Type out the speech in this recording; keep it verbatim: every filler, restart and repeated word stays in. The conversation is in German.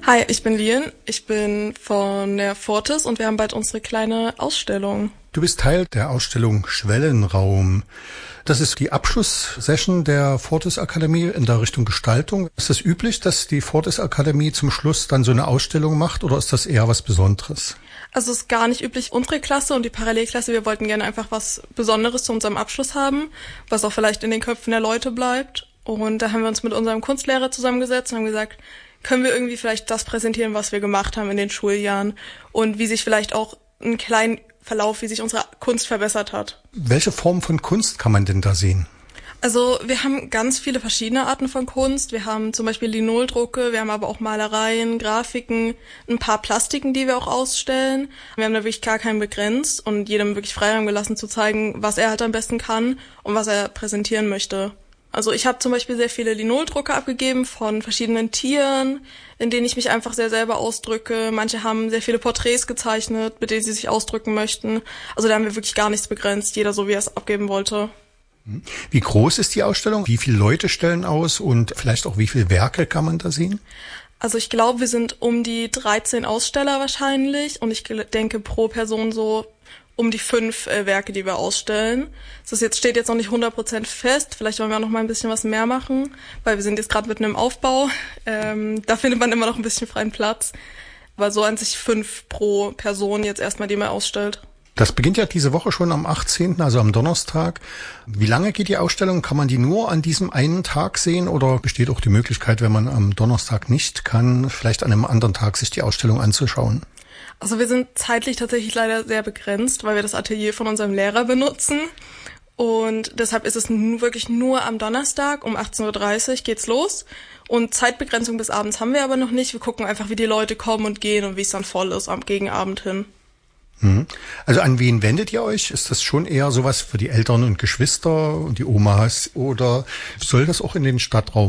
Hi, ich bin Lien, ich bin von der Fortis und wir haben bald unsere kleine Ausstellung. Du bist Teil der Ausstellung Schwellenraum. Das ist die Abschlusssession der Fortis Akademie in der Richtung Gestaltung. Ist es üblich, dass die Fortis Akademie zum Schluss dann so eine Ausstellung macht, oder ist das eher was Besonderes? Also es ist gar nicht üblich. Unsere Klasse und die Parallelklasse, wir wollten gerne einfach was Besonderes zu unserem Abschluss haben, was auch vielleicht in den Köpfen der Leute bleibt. Und da haben wir uns mit unserem Kunstlehrer zusammengesetzt und haben gesagt, können wir irgendwie vielleicht das präsentieren, was wir gemacht haben in den Schuljahren und wie sich vielleicht auch einen kleinen Verlauf, wie sich unsere Kunst verbessert hat. Welche Form von Kunst kann man denn da sehen? Also wir haben ganz viele verschiedene Arten von Kunst. Wir haben zum Beispiel Linoldrucke, wir haben aber auch Malereien, Grafiken, ein paar Plastiken, die wir auch ausstellen. Wir haben da wirklich gar keinen begrenzt und jedem wirklich Freiraum gelassen zu zeigen, was er halt am besten kann und was er präsentieren möchte. Also ich habe zum Beispiel sehr viele Linoldrucke abgegeben von verschiedenen Tieren, in denen ich mich einfach sehr selber ausdrücke. Manche haben sehr viele Porträts gezeichnet, mit denen sie sich ausdrücken möchten. Also da haben wir wirklich gar nichts begrenzt, jeder so, wie er es abgeben wollte. Wie groß ist die Ausstellung? Wie viele Leute stellen aus und vielleicht auch wie viele Werke kann man da sehen? Also ich glaube, wir sind um die dreizehn Aussteller wahrscheinlich und ich denke pro Person so um die fünf äh, Werke, die wir ausstellen. Das jetzt steht jetzt noch nicht hundert Prozent fest. Vielleicht wollen wir auch noch mal ein bisschen was mehr machen, weil wir sind jetzt gerade mitten im Aufbau. Ähm, da findet man immer noch ein bisschen freien Platz. Aber so an sich fünf pro Person jetzt erstmal, die man ausstellt. Das beginnt ja diese Woche schon am achtzehnten, also am Donnerstag. Wie lange geht die Ausstellung? Kann man die nur an diesem einen Tag sehen oder besteht auch die Möglichkeit, wenn man am Donnerstag nicht kann, vielleicht an einem anderen Tag sich die Ausstellung anzuschauen? Also wir sind zeitlich tatsächlich leider sehr begrenzt, weil wir das Atelier von unserem Lehrer benutzen. Und deshalb ist es nun wirklich nur am Donnerstag um achtzehn Uhr dreißig geht's los. Und Zeitbegrenzung bis abends haben wir aber noch nicht. Wir gucken einfach, wie die Leute kommen und gehen und wie es dann voll ist am Gegenabend hin. Also an wen wendet ihr euch? Ist das schon eher sowas für die Eltern und Geschwister und die Omas oder soll das auch in den Stadtraum